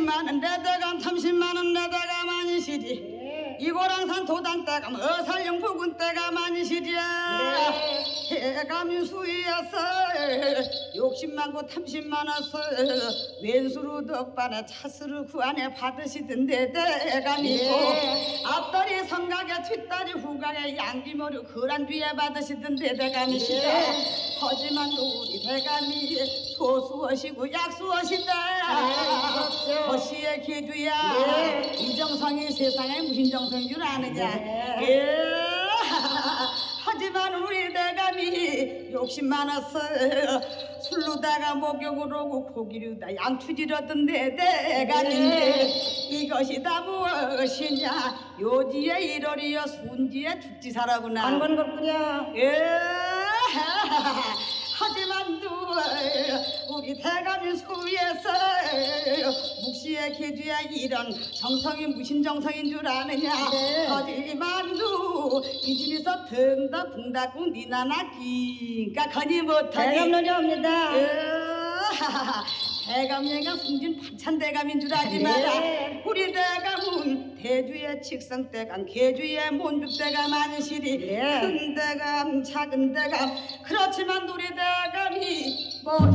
20만 내 대감 30만 내 대감 아니시리. 이고랑산 도당대감 어살령 부근 대감 아니시리야. 대감이 수위에서 60만 고 30만 원서 왼수로 덕반에 차수로 구안에 받으시던데 대감이고 앞다리 성각에 뒷다리 후각에 양기머리 그란 뒤에 받으시던데 대감이시다. 하지만 우리 대감이 소수하시고 약수하시다. 허시의 기주야. 이정성이 세상에 무슨 정성인 줄 아느냐. 하지만 우리 대감이 욕심만 왔어. 술로다가 목욕을 오고 고기류다 양투지렸던데 대감인데 이것이 다 무엇이냐. 요지에 1월이여 순지에 죽지사라구나. 안 건 것뿐이야. 하지만 또 우리 대감이 소위에서 묵시의 기주야 이런 정성이 무슨 정성인 줄 아느냐. 하지만 또 이 집에서 덩다 붕다꿍 니나나 기가 거니 못하니 대감론이 옵니다. 대감녀가 숨진 반찬 대감인 줄 알지 마라. 우리 대감은 대주의 칙성 대감 개주의 몬죽 대감 아니시리. 큰 대감 작은 대감 그렇지만 우리 대감이 뭐